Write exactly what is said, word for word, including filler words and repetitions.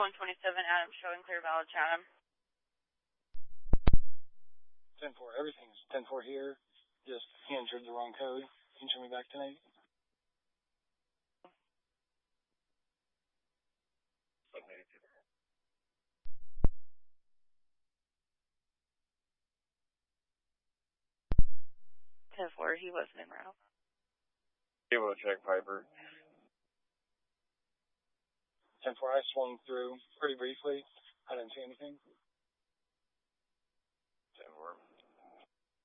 one twenty-seven, Adam showing clear valid Chatham. ten four, everything's ten four here. Just he entered the wrong code. Can you show me back tonight? ten four, he wasn't en route. Able to check Piper. ten four, I swung through pretty briefly. I didn't see anything.